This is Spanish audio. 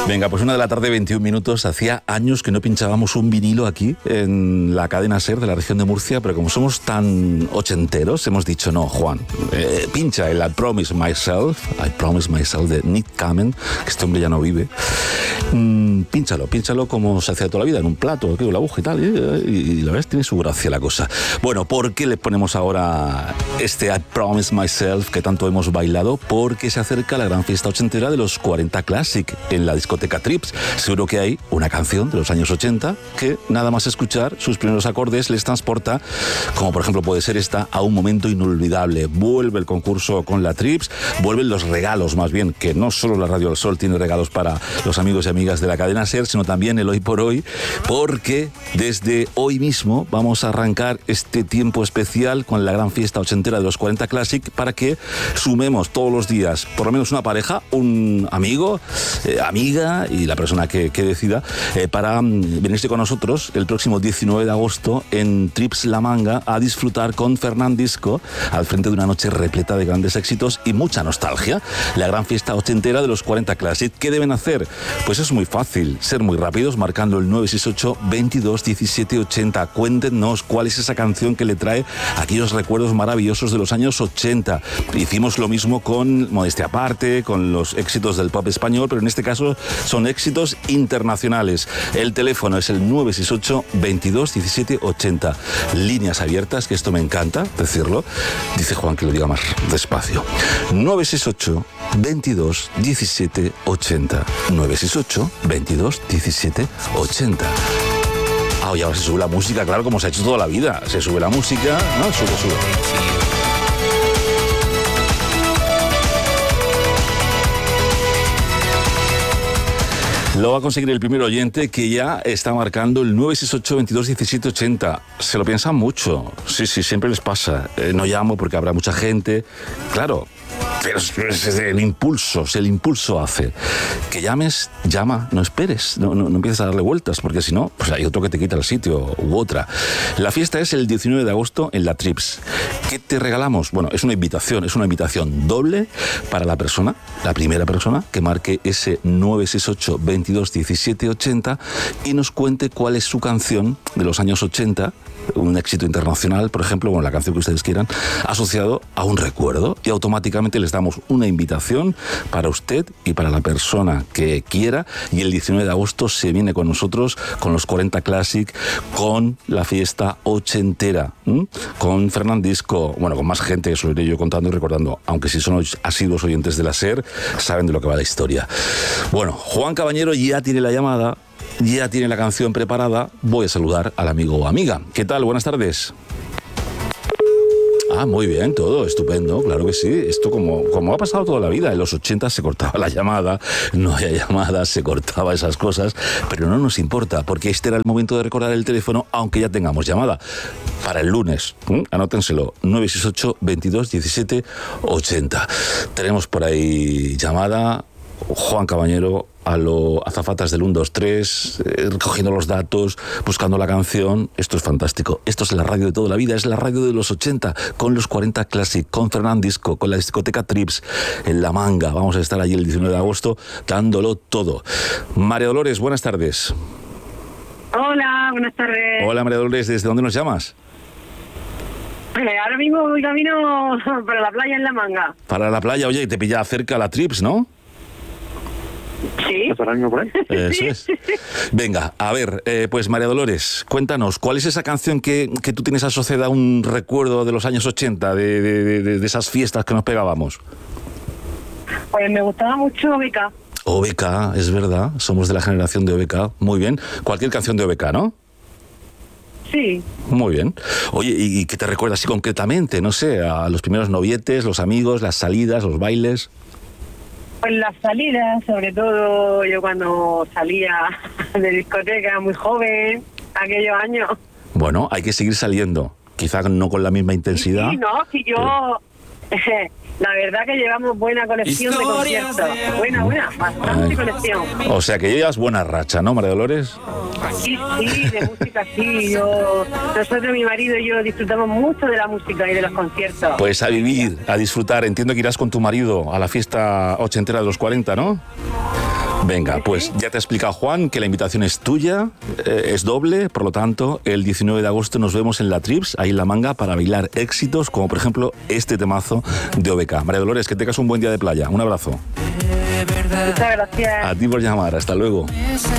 Venga, pues 1:21 PM. Hacía años que no pinchábamos un vinilo aquí en la cadena SER de la región de Murcia, pero como somos tan ochenteros, hemos dicho, no, Juan, pincha el I Promise Myself de Nick Kamen, que este hombre ya no vive. Pínchalo como se hacía toda la vida, en un plato, con la aguja y tal, y la verdad es que tiene su gracia la cosa. Bueno, ¿por qué le ponemos ahora este I Promise Myself que tanto hemos bailado? Porque se acerca la gran fiesta ochentera de los 40 Classic en la discoteca Trips. Seguro que hay una canción de los años 80 que nada más escuchar sus primeros acordes les transporta, como por ejemplo puede ser esta, a un momento inolvidable. Vuelve el concurso con la Trips, vuelven los regalos más bien, que no solo la Radio del Sol tiene regalos para los amigos y amigas de la cadena SER, sino también el Hoy por Hoy, porque desde hoy mismo vamos a arrancar este tiempo especial con la gran fiesta ochentera de los 40 Classic para que sumemos todos los días por lo menos una pareja, un amigo, amiga y la persona que decida para venirse con nosotros el próximo 19 de agosto en Trips La Manga a disfrutar con Fernandisco al frente de una noche repleta de grandes éxitos y mucha nostalgia. La gran fiesta ochentera de los 40 Classic. ¿Qué deben hacer? Pues es muy fácil, ser muy rápidos marcando el 968 22 17 80. Cuéntenos cuál es esa canción que le trae aquellos recuerdos maravillosos de los años 80. Hicimos lo mismo con Modestia Aparte, con los éxitos del pop español, pero en este caso son éxitos internacionales. El teléfono es el 968 22 17 80. Líneas abiertas, que esto me encanta decirlo. Dice Juan que lo diga más despacio. 968 22 17 80. 968 22 17 80. Y ahora se sube la música, claro, como se ha hecho toda la vida. Se sube la música, ¿no? Sube. Lo va a conseguir el primer oyente que ya está marcando el 968 22 17 80. Se lo piensan mucho. Sí, siempre les pasa. No llamo porque habrá mucha gente. Claro. Pero es el impulso hace que llames, llama, no esperes, no empieces a darle vueltas, porque si no, pues hay otro que te quita el sitio u otra. La fiesta es el 19 de agosto en la Trips. ¿Qué te regalamos? Bueno, es una invitación doble para la primera persona que marque ese 968 22 17 80 y nos cuente cuál es su canción de los años 80, un éxito internacional, por ejemplo, la canción que ustedes quieran, asociado a un recuerdo, y automáticamente les damos una invitación para usted y para la persona que quiera, y el 19 de agosto se viene con nosotros, con los 40 Classic, con la fiesta ochentera, con Fernandisco, con más gente, eso lo iré yo contando y recordando, aunque si son asiduos oyentes de la SER, saben de lo que va la historia. Bueno, Juan Cabañero ya tiene la llamada, ya tiene la canción preparada. Voy a saludar al amigo o amiga. ¿Qué tal? Buenas tardes. Muy bien, todo estupendo, claro que sí. Esto como ha pasado toda la vida. En los 80 se cortaba la llamada, no había llamadas, se cortaba esas cosas, pero no nos importa, porque este era el momento de recordar el teléfono, aunque ya tengamos llamada. Para el lunes, anótenselo, 968 22 17 80. Tenemos por ahí llamada. Juan Cabañero a lo azafatas del 1, 2, 3, recogiendo los datos, buscando la canción. Esto es fantástico. Esto es la radio de toda la vida, es la radio de los 80, con los 40 Classic, con Fernandisco, con la discoteca Trips, en La Manga. Vamos a estar allí el 19 de agosto dándolo todo. María Dolores, buenas tardes. Hola, buenas tardes. Hola María Dolores, ¿desde dónde nos llamas? Ahora mismo voy camino para la playa en La Manga. Para la playa, oye, te pilla cerca la Trips, ¿no? Sí. Eso es. Venga, a ver, pues María Dolores, cuéntanos, ¿cuál es esa canción que tú tienes asociada a un recuerdo de los años 80, de esas fiestas que nos pegábamos? Pues me gustaba mucho OBK. OBK, es verdad, somos de la generación de OBK, muy bien. Cualquier canción de OBK, ¿no? Sí. Muy bien. Oye, ¿y qué te recuerda así concretamente? No sé, a los primeros novietes, los amigos, las salidas, los bailes. Pues las salidas, sobre todo yo cuando salía de discoteca muy joven, aquellos años. Bueno, hay que seguir saliendo, quizá no con la misma intensidad. Sí, no, si yo... La verdad que llevamos buena colección de conciertos. Buena, bastante colección. O sea que llevas buena racha, ¿no, María Dolores? Sí, de música sí. Nosotros, mi marido y yo disfrutamos mucho de la música y de los conciertos. Pues a vivir, a disfrutar. Entiendo que irás con tu marido a la fiesta ochentera de los 40, ¿no? Venga, pues ya te ha explicado Juan que la invitación es tuya, es doble, por lo tanto, el 19 de agosto nos vemos en la Trips, ahí en La Manga, para bailar éxitos, como por ejemplo este temazo de OBK. María Dolores, que tengas un buen día de playa. Un abrazo. Muchas gracias. A ti por llamar. Hasta luego.